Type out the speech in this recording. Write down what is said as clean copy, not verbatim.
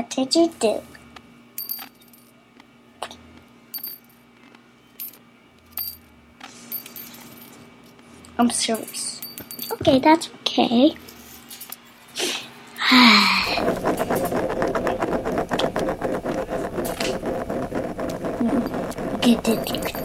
What did you do? I'm serious. Okay, that's okay. Get it.